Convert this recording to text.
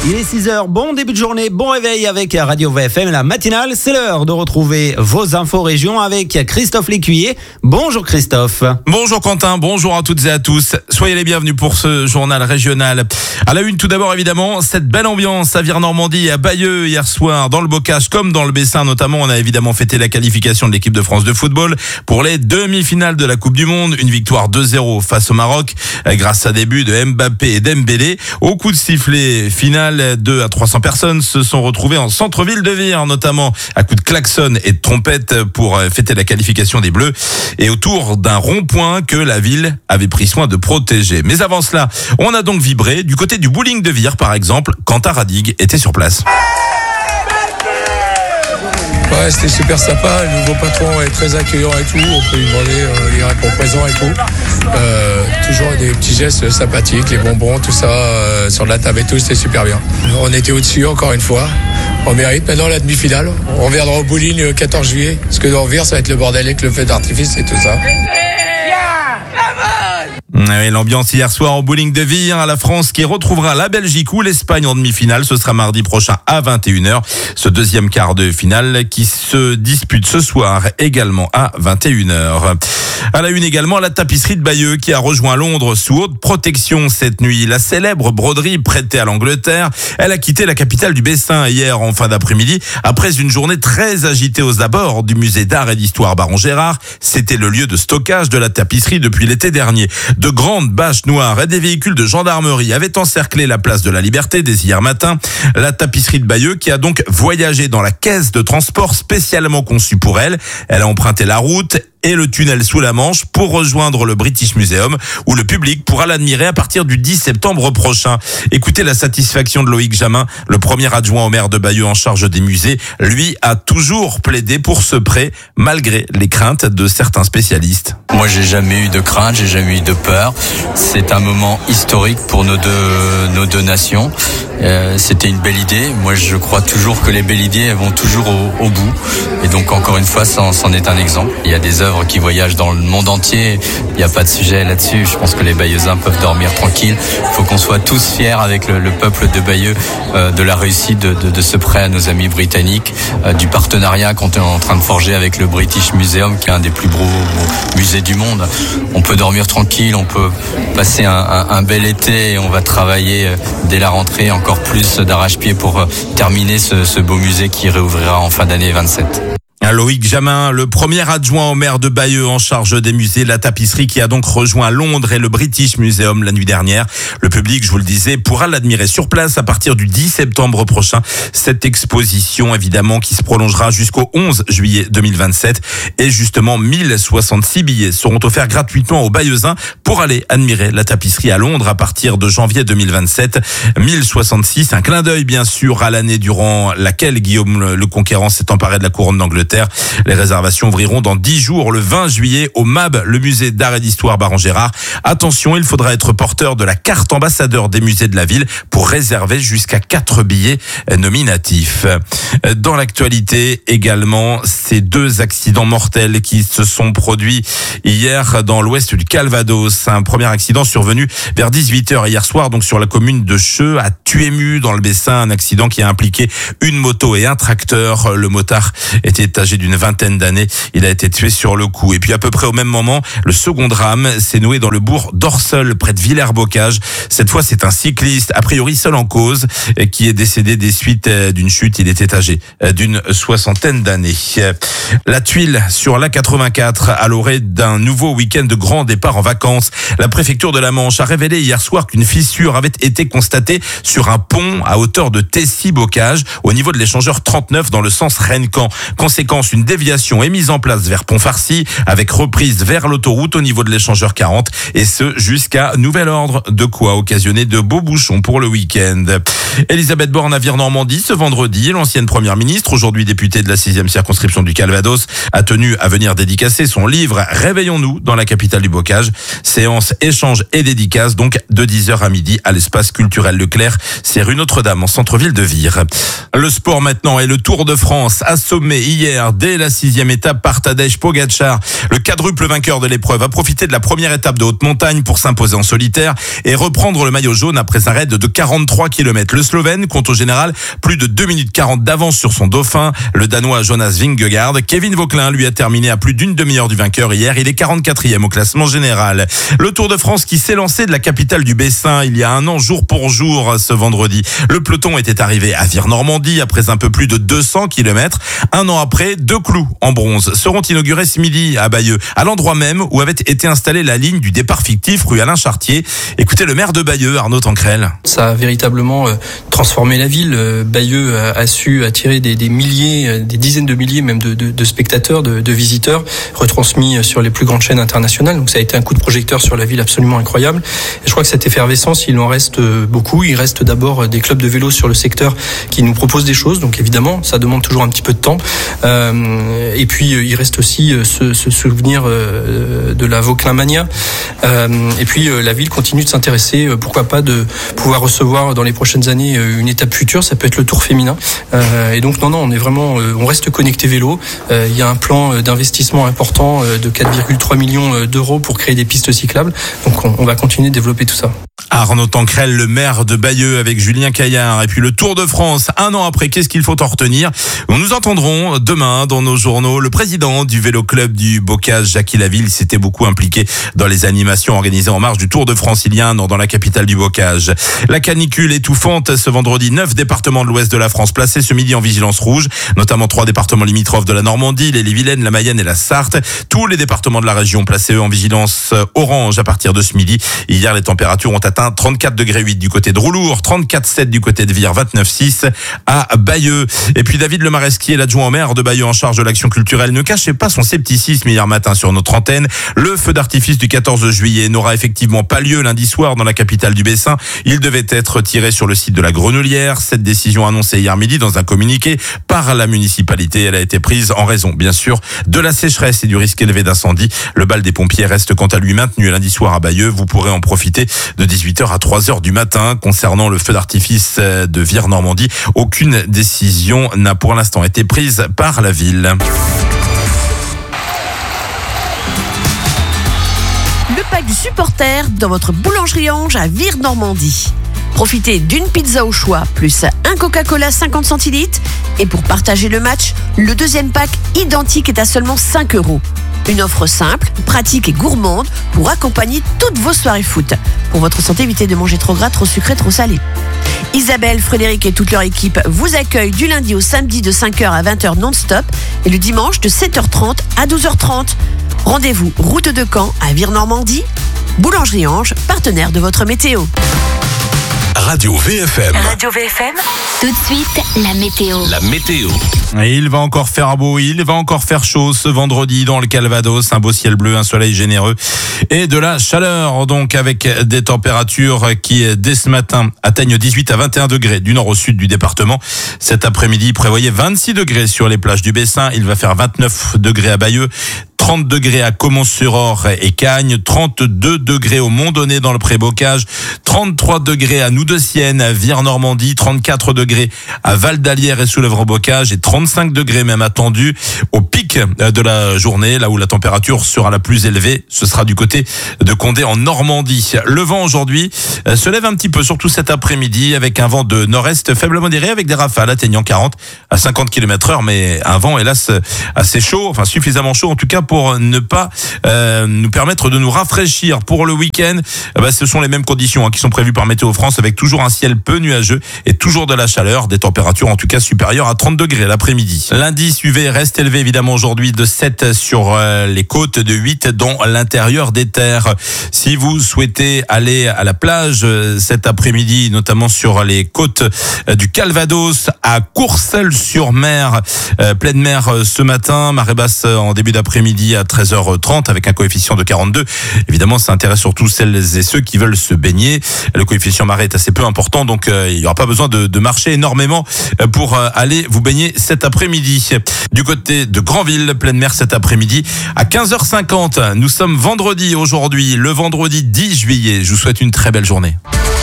Il est 6h, bon début de journée, bon réveil avec Radio VFM, la matinale. C'est l'heure de retrouver vos infos régions avec Christophe Lécuyer. Bonjour Christophe. Bonjour Quentin, bonjour à toutes et à tous. Soyez les bienvenus pour ce journal régional. À la une tout d'abord évidemment, cette belle ambiance à Vire-Normandie et à Bayeux hier soir dans le Bocage comme dans le Bessin notamment. On a évidemment fêté la qualification de l'équipe de France de football pour les demi-finales de la Coupe du Monde. Une victoire 2-0 face au Maroc grâce à des buts de Mbappé et Dembélé. Au coup de sifflet final, 200 à 300 personnes se sont retrouvées en centre-ville de Vire, notamment à coups de klaxon et de trompette pour fêter la qualification des Bleus et autour d'un rond-point que la ville avait pris soin de protéger. Mais avant cela, on a donc vibré du côté du bowling de Vire par exemple, quand Radig était sur place. Ouais, c'était super sympa, le nouveau patron est très accueillant et tout, on peut lui demander, il répond présent et tout. Toujours des petits gestes sympathiques, les bonbons, tout ça, sur la table et tout, c'était super bien. On était au-dessus encore une fois, on mérite. Maintenant la demi-finale, on reviendra au bowling le 14 juillet, parce que dans Vire ça va être le bordel avec le feu d'artifice et tout ça. Oui, l'ambiance hier soir au bowling de Vire, à la France qui retrouvera la Belgique ou l'Espagne en demi-finale. Ce sera mardi prochain à 21h. Ce deuxième quart de finale qui se dispute ce soir également à 21h. À la une également, la tapisserie de Bayeux qui a rejoint Londres sous haute protection cette nuit. La célèbre broderie prêtée à l'Angleterre, elle a quitté la capitale du Bessin hier en fin d'après-midi après une journée très agitée aux abords du musée d'art et d'histoire Baron Gérard. C'était le lieu de stockage de la tapisserie depuis l'été dernier. De grandes bâches noires et des véhicules de gendarmerie avaient encerclé la place de la Liberté dès hier matin. La tapisserie de Bayeux qui a donc voyagé dans la caisse de transport spécialement conçue pour elle. Elle a emprunté la route et le tunnel sous la Manche pour rejoindre le British Museum où le public pourra l'admirer à partir du 10 septembre prochain. Écoutez la satisfaction de Loïc Jamin, le premier adjoint au maire de Bayeux en charge des musées. Lui a toujours plaidé pour ce prêt malgré les craintes de certains spécialistes. Moi, j'ai jamais eu de crainte, j'ai jamais eu de peur. C'est un moment historique pour nos deux nations. C'était une belle idée. Moi, je crois toujours que les belles idées elles vont toujours au bout. Et donc, encore une fois, c'en est un exemple. Il y a des œuvres qui voyagent dans le monde entier. Il n'y a pas de sujet là-dessus. Je pense que les Bayeuxins peuvent dormir tranquilles. Il faut qu'on soit tous fiers avec le peuple de Bayeux de la réussite de ce prêt à nos amis britanniques, du partenariat qu'on est en train de forger avec le British Museum, qui est un des plus gros musées du monde. On peut dormir tranquille, on peut passer un bel été et on va travailler dès la rentrée encore plus d'arrache-pied pour terminer ce beau musée qui réouvrira en fin d'année 27. Loïc Jamin, le premier adjoint au maire de Bayeux en charge des musées, la tapisserie qui a donc rejoint Londres et le British Museum la nuit dernière. Le public, je vous le disais, pourra l'admirer sur place à partir du 10 septembre prochain. Cette exposition, évidemment, qui se prolongera jusqu'au 11 juillet 2027. Et justement, 1066 billets seront offerts gratuitement aux Bayeuxins pour aller admirer la tapisserie à Londres à partir de janvier 2027. 1066, un clin d'œil bien sûr à l'année durant laquelle Guillaume le Conquérant s'est emparé de la couronne d'Angleterre. Les réservations ouvriront dans 10 jours, le 20 juillet, au MAB, le musée d'art et d'histoire Baron Gérard. Attention, il faudra être porteur de la carte ambassadeur des musées de la ville pour réserver jusqu'à 4 billets nominatifs. Dans l'actualité également, ces 2 accidents mortels qui se sont produits hier dans l'ouest du Calvados. Un premier accident survenu vers 18h hier soir, donc sur la commune de Cheux, à Tuému, dans le Bessin. Un accident qui a impliqué une moto et un tracteur. Le motard était âgé d'une vingtaine d'années. Il a été tué sur le coup. Et puis à peu près au même moment, le second drame s'est noué dans le bourg d'Orseul, près de Villers-Bocage. Cette fois, c'est un cycliste, a priori seul en cause, qui est décédé des suites d'une chute. Il était âgé d'une soixantaine d'années. La Tuile sur l'A84 à l'orée d'un nouveau week-end de grand départ en vacances. La préfecture de la Manche a révélé hier soir qu'une fissure avait été constatée sur un pont à hauteur de Tessy-Bocage au niveau de l'échangeur 39 dans le sens Rennes-Caen. Conséquence, une déviation est mise en place vers Pont-Farcy avec reprise vers l'autoroute au niveau de l'échangeur 40 et ce jusqu'à nouvel ordre, de quoi occasionner de beaux bouchons pour le week-end. Elisabeth Borne à Vire-Normandie ce vendredi, l'ancienne première ministre, aujourd'hui députée de la 6e circonscription du Calvados, a tenu à venir dédicacer son livre Réveillons-nous dans la capitale du Bocage. Séance échange et dédicace donc de 10h à midi à l'espace culturel Leclerc, c'est rue Notre-Dame en centre-ville de Vire. Le sport maintenant et le Tour de France assommé hier hier. Dès la 6e étape par Tadej Pogačar, le quadruple vainqueur de l'épreuve a profité de la première étape de haute montagne pour s'imposer en solitaire et reprendre le maillot jaune après un raid de 43 km. Le Slovène compte au général plus de 2 minutes 40 d'avance sur son dauphin, le Danois Jonas Vingegaard. Kevin Vauquelin, lui, a terminé à plus d'une demi-heure du vainqueur hier. Il est 44e au classement général. Le Tour de France qui s'est lancé de la capitale du Bessin il y a un an, jour pour jour, ce vendredi. Le peloton était arrivé à Vire-Normandie après un peu plus de 200 km. Un an après, 2 clous en bronze seront inaugurés ce midi à Bayeux, à l'endroit même où avait été installée la ligne du départ fictif rue Alain Chartier. Écoutez le maire de Bayeux, Arnaud Tancrel. Ça a véritablement transformé la ville. Bayeux a su attirer des milliers, des dizaines de milliers même de spectateurs, de visiteurs, retransmis sur les plus grandes chaînes internationales. Donc ça a été un coup de projecteur sur la ville absolument incroyable. Et je crois que cette effervescence, il en reste beaucoup. Il reste d'abord des clubs de vélo sur le secteur qui nous proposent des choses. Donc évidemment, ça demande toujours un petit peu de temps. Et puis il reste aussi ce souvenir de la Vauquelin Mania. Et puis la ville continue de s'intéresser, pourquoi pas de pouvoir recevoir dans les prochaines années une étape future. Ça peut être le Tour féminin. Et donc non, on est vraiment, on reste connecté vélo. Il y a un plan d'investissement important de 4,3 millions d'euros pour créer des pistes cyclables. Donc on va continuer de développer tout ça. Arnaud Tancrel, le maire de Bayeux, avec Julien Caillard. Et puis le Tour de France, un an après, qu'est-ce qu'il faut en retenir? Nous entendrons demain dans nos journaux le président du vélo club du Bocage, Jackie Laville, s'était beaucoup impliqué dans les animations organisées en marge du Tour de France il y a un an dans la capitale du Bocage. La canicule étouffante ce vendredi, 9 départements de l'ouest de la France placés ce midi en vigilance rouge, notamment 3 départements limitrophes de la Normandie, l'Ille-et-Vilaine, la Mayenne et la Sarthe. Tous les départements de la région placés eux en vigilance orange à partir de ce midi. Hier, les températures ont atteint 34,8 degrés du côté de Roulour, 34,7 du côté de Vire, 29,6 à Bayeux. Et puis David Lemaresquier, l'adjoint au maire de Bayeux en charge de l'action culturelle, ne cachait pas son scepticisme hier matin sur notre antenne. Le feu d'artifice du 14 juillet n'aura effectivement pas lieu lundi soir dans la capitale du Bessin. Il devait être tiré sur le site de la Grenouillère. Cette décision annoncée hier midi dans un communiqué par la municipalité, elle a été prise en raison, bien sûr, de la sécheresse et du risque élevé d'incendie. Le bal des pompiers reste quant à lui maintenu lundi soir à Bayeux. Vous pourrez en profiter de 18h à 3h du matin. Concernant le feu d'artifice de Vire-Normandie, aucune décision n'a pour l'instant été prise par la ville. Le pack du supporter dans votre boulangerie Ange à Vire-Normandie. Profitez d'une pizza au choix, plus un Coca-Cola 50 centilitres. Et pour partager le match, le deuxième pack identique est à seulement 5 €. Une offre simple, pratique et gourmande pour accompagner toutes vos soirées foot. Pour votre santé, évitez de manger trop gras, trop sucré, trop salé. Isabelle, Frédéric et toute leur équipe vous accueillent du lundi au samedi de 5h à 20h non-stop et le dimanche de 7h30 à 12h30. Rendez-vous route de Caen à Vire-Normandie. Boulangerie Ange, partenaire de votre météo. Radio VFM. Radio VFM. Tout de suite, la météo. La météo. Et il va encore faire beau, il va encore faire chaud ce vendredi dans le Calvados. Un beau ciel bleu, un soleil généreux et de la chaleur. Donc avec des températures qui, dès ce matin, atteignent 18 à 21 degrés du nord au sud du département. Cet après-midi, prévoyez 26 degrés sur les plages du Bessin. Il va faire 29 degrés à Bayeux. 30 degrés à Caumont-sur-Orge et Cagnes, 32 degrés au Mont-Donné dans le Pré-Bocage, 33 degrés à Noux-de-Sienne, à Vire-Normandie, 34 degrés à Val-d'Alière et Soulèvre-Bocage et 35 degrés même attendus au pic de la journée, là où la température sera la plus élevée. Ce sera du côté de Condé en Normandie. Le vent aujourd'hui se lève un petit peu, surtout cet après-midi, avec un vent de nord-est faible modéré avec des rafales atteignant 40 à 50 km/h, mais un vent hélas assez chaud, enfin suffisamment chaud en tout cas pour ne pas nous permettre de nous rafraîchir. Pour le week-end, ce sont les mêmes conditions qui sont prévues par Météo France, avec toujours un ciel peu nuageux et toujours de la chaleur, des températures en tout cas supérieures à 30 degrés l'après-midi. L'indice UV reste élevé évidemment aujourd'hui, de 7 sur les côtes, de 8 dans l'intérieur des terres. Si vous souhaitez aller à la plage cet après-midi, notamment sur les côtes du Calvados, à Courcelles-sur-Mer, pleine mer ce matin, marée basse en début d'après-midi à 13h30 avec un coefficient de 42. Évidemment, ça intéresse surtout celles et ceux qui veulent se baigner. Le coefficient marée est assez peu important, donc il n'y aura pas besoin de marcher énormément pour aller vous baigner cet après-midi. Du côté de Granville, pleine mer cet après-midi à 15h50. Nous sommes vendredi aujourd'hui, le vendredi 10 juillet. Je vous souhaite une très belle journée.